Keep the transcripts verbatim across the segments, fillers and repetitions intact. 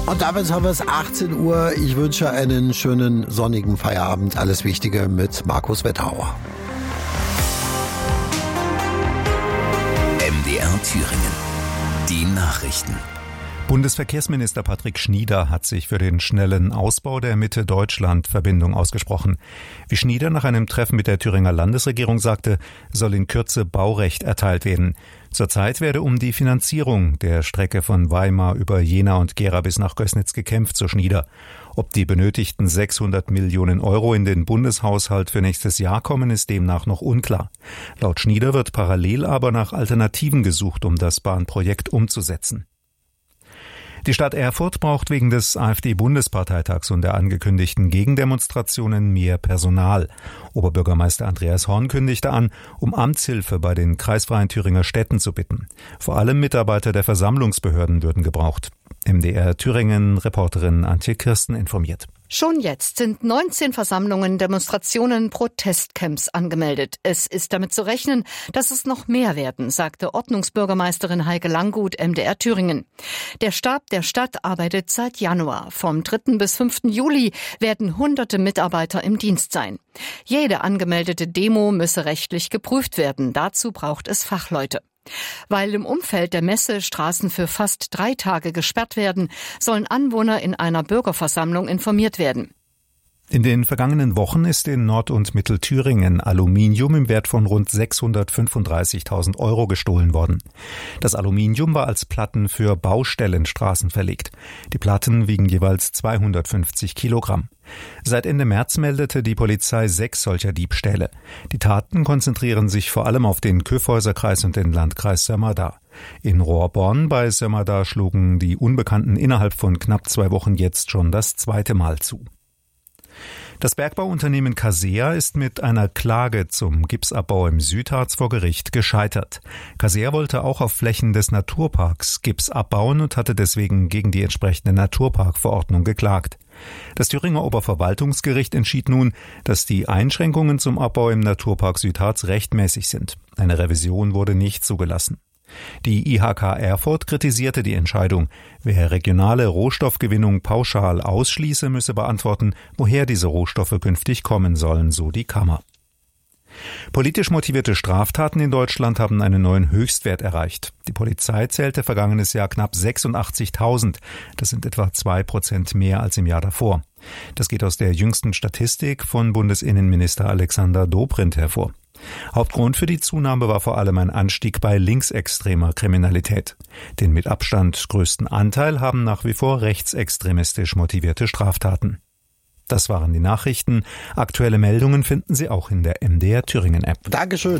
Und damit haben wir es achtzehn Uhr. Ich wünsche einen schönen sonnigen Feierabend. Alles Wichtige mit Markus Wetterauer. M D R Thüringen. Die Nachrichten. Bundesverkehrsminister Patrick Schnieder hat sich für den schnellen Ausbau der Mitte-Deutschland-Verbindung ausgesprochen. Wie Schnieder nach einem Treffen mit der Thüringer Landesregierung sagte, soll in Kürze Baurecht erteilt werden. Zurzeit werde um die Finanzierung der Strecke von Weimar über Jena und Gera bis nach Gößnitz gekämpft, so Schnieder. Ob die benötigten sechshundert Millionen Euro in den Bundeshaushalt für nächstes Jahr kommen, ist demnach noch unklar. Laut Schnieder wird parallel aber nach Alternativen gesucht, um das Bahnprojekt umzusetzen. Die Stadt Erfurt braucht wegen des AfD-Bundesparteitags und der angekündigten Gegendemonstrationen mehr Personal. Oberbürgermeister Andreas Horn kündigte an, um Amtshilfe bei den kreisfreien Thüringer Städten zu bitten. Vor allem Mitarbeiter der Versammlungsbehörden würden gebraucht. M D R Thüringen-Reporterin Antje Kirsten informiert. Schon jetzt sind neunzehn Versammlungen, Demonstrationen, Protestcamps angemeldet. Es ist damit zu rechnen, dass es noch mehr werden, sagte Ordnungsbürgermeisterin Heike Langgut M D R Thüringen. Der Stab der Stadt arbeitet seit Januar. Vom dritten bis fünften Juli werden hunderte Mitarbeiter im Dienst sein. Jede angemeldete Demo müsse rechtlich geprüft werden. Dazu braucht es Fachleute. Weil im Umfeld der Messe Straßen für fast drei Tage gesperrt werden, sollen Anwohner in einer Bürgerversammlung informiert werden. In den vergangenen Wochen ist in Nord- und Mittelthüringen Aluminium im Wert von rund sechshundertfünfunddreißigtausend Euro gestohlen worden. Das Aluminium war als Platten für Baustellenstraßen verlegt. Die Platten wiegen jeweils zweihundertfünfzig Kilogramm. Seit Ende März meldete die Polizei sechs solcher Diebstähle. Die Taten konzentrieren sich vor allem auf den Kyffhäuserkreis und den Landkreis Sömmerda. In Rohrborn bei Sömmerda schlugen die Unbekannten innerhalb von knapp zwei Wochen jetzt schon das zweite Mal zu. Das Bergbauunternehmen Casea ist mit einer Klage zum Gipsabbau im Südharz vor Gericht gescheitert. Casea wollte auch auf Flächen des Naturparks Gips abbauen und hatte deswegen gegen die entsprechende Naturparkverordnung geklagt. Das Thüringer Oberverwaltungsgericht entschied nun, dass die Einschränkungen zum Abbau im Naturpark Südharz rechtmäßig sind. Eine Revision wurde nicht zugelassen. Die I H K Erfurt kritisierte die Entscheidung. Wer regionale Rohstoffgewinnung pauschal ausschließe, müsse beantworten, woher diese Rohstoffe künftig kommen sollen, so die Kammer. Politisch motivierte Straftaten in Deutschland haben einen neuen Höchstwert erreicht. Die Polizei zählte vergangenes Jahr knapp sechsundachtzigtausend. Das sind etwa zwei Prozent mehr als im Jahr davor. Das geht aus der jüngsten Statistik von Bundesinnenminister Alexander Dobrindt hervor. Hauptgrund für die Zunahme war vor allem ein Anstieg bei linksextremer Kriminalität. Den mit Abstand größten Anteil haben nach wie vor rechtsextremistisch motivierte Straftaten. Das waren die Nachrichten. Aktuelle Meldungen finden Sie auch in der M D R Thüringen App. Dankeschön.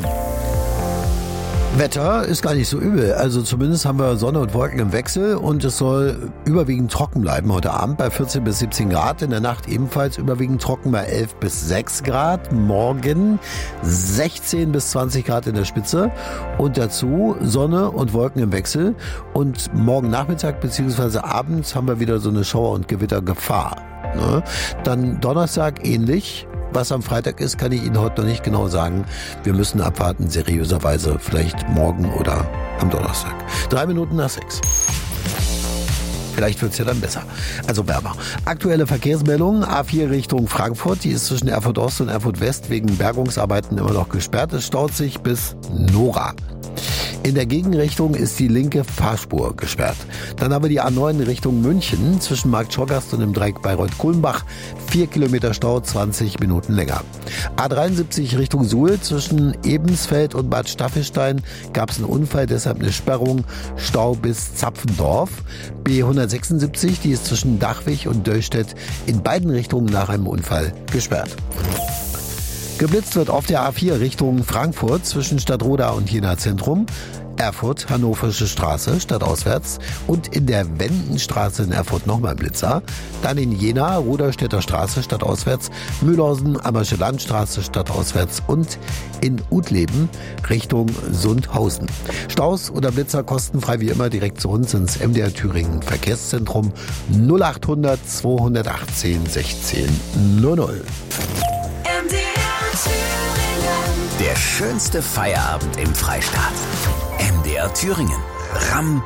Wetter ist gar nicht so übel. Also zumindest haben wir Sonne und Wolken im Wechsel und es soll überwiegend trocken bleiben heute Abend bei vierzehn bis siebzehn Grad. In der Nacht ebenfalls überwiegend trocken bei elf bis sechs Grad. Morgen sechzehn bis zwanzig Grad in der Spitze und dazu Sonne und Wolken im Wechsel. Und morgen Nachmittag bzw. abends haben wir wieder so eine Schauer- und Gewittergefahr. Ne? Dann Donnerstag ähnlich. Was am Freitag ist, kann ich Ihnen heute noch nicht genau sagen. Wir müssen abwarten, seriöserweise, vielleicht morgen oder am Donnerstag. Drei Minuten nach sechs. Vielleicht wird's ja dann besser. Also wärmer. Aktuelle Verkehrsmeldungen. A vier Richtung Frankfurt. Die ist zwischen Erfurt Ost und Erfurt West wegen Bergungsarbeiten immer noch gesperrt. Es staut sich bis Nora. In der Gegenrichtung ist die linke Fahrspur gesperrt. Dann haben wir die A neun Richtung München zwischen Marktschorgast und dem Dreieck Bayreuth-Kulmbach. Vier Kilometer Stau, zwanzig Minuten länger. A dreiundsiebzig Richtung Suhl zwischen Ebensfeld und Bad Staffelstein gab es einen Unfall, deshalb eine Sperrung, Stau bis Zapfendorf. B hundertsechsundsiebzig, die ist zwischen Dachwig und Döllstedt in beiden Richtungen nach einem Unfall gesperrt. Geblitzt wird auf der A vier Richtung Frankfurt zwischen Stadtroda und Jena Zentrum, Erfurt, Hannoversche Straße, stadtauswärts und in der Wendenstraße in Erfurt nochmal Blitzer. Dann in Jena, Ruderstädter Straße, stadtauswärts, Mühlhausen, Ammersche Landstraße, stadtauswärts und in Utleben Richtung Sundhausen. Staus oder Blitzer kostenfrei wie immer direkt zu uns ins M D R Thüringen Verkehrszentrum null achthundert zweihundertachtzehn sechzehn null null. Der schönste Feierabend im Freistaat. M D R Thüringen. Ramm